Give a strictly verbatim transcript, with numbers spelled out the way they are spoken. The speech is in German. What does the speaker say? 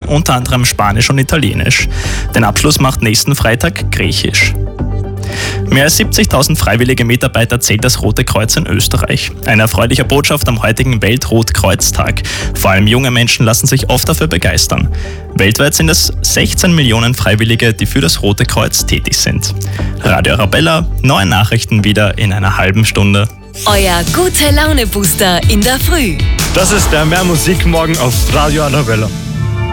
unter anderem Spanisch und Italienisch. Den Abschluss macht nächsten Freitag Griechisch. Mehr als siebzigtausend freiwillige Mitarbeiter zählt das Rote Kreuz in Österreich. Eine erfreuliche Botschaft am heutigen Weltrotkreuztag. Vor allem junge Menschen lassen sich oft dafür begeistern. Weltweit sind es sechzehn Millionen Freiwillige, die für das Rote Kreuz tätig sind. Radio Arabella, neue Nachrichten wieder in einer halben Stunde. Euer gute Laune-Booster in der Früh. Das ist der Mehr Musik morgen auf Radio Arabella.